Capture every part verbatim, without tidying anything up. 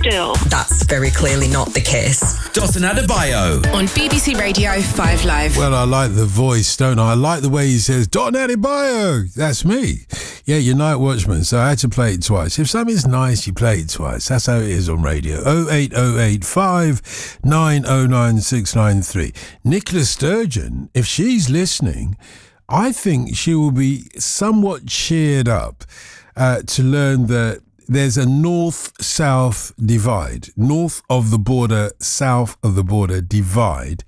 still. That's very clearly not the case. Dotun Adebayo on B B C Radio five Live. Well, I like the voice, don't I? I like the way he says, Dotun Adebayo. That's me. Yeah, you're Night Watchman, so I had to play it twice. If something's nice, you play it twice. That's how it is on radio. oh eight oh eight, five nine oh nine, six nine three. Nicola Sturgeon, if she's listening, I think she will be somewhat cheered up uh, to learn that there's a north-south divide, north of the border, south of the border divide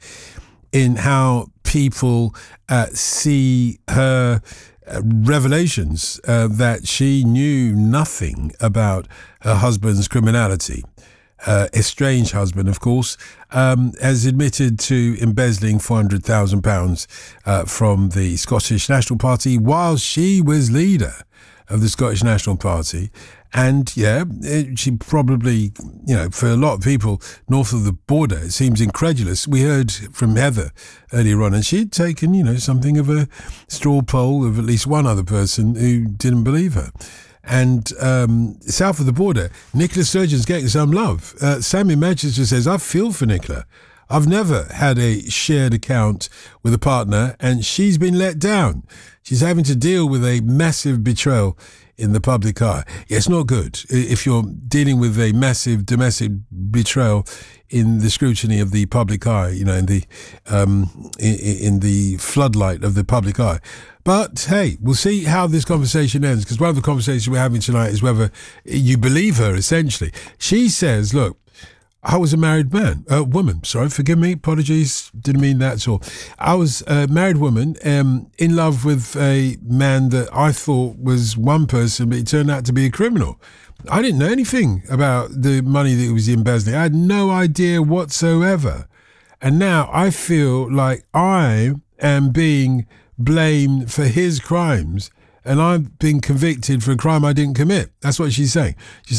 in how people uh, see her uh, revelations uh, that she knew nothing about her husband's criminality. Uh, estranged husband, of course, um, has admitted to embezzling four hundred thousand pounds uh, from the Scottish National Party while she was leader of the Scottish National Party. And yeah, it, she probably, you know, for a lot of people north of the border, it seems incredulous. We heard from Heather earlier on, and she'd taken, you know, something of a straw poll of at least one other person who didn't believe her. And um, south of the border, Nicola Sturgeon's getting some love. Uh, Sammy Manchester says, I feel for Nicola. I've never had a shared account with a partner, and she's been let down. She's having to deal with a massive betrayal in the public eye. Yeah, it's not good if you're dealing with a massive domestic betrayal in the scrutiny of the public eye, you know, in the um, in, in the floodlight of the public eye. But hey, we'll see how this conversation ends, because one of the conversations we're having tonight is whether you believe her, essentially. She says, look, I was a married man, a uh, woman, sorry, forgive me, apologies, didn't mean that at all. I was a married woman um, in love with a man that I thought was one person, but he turned out to be a criminal. I didn't know anything about the money that he was embezzling. I had no idea whatsoever. And now I feel like I am being blamed for his crimes, and I've been convicted for a crime I didn't commit. That's what she's saying. She's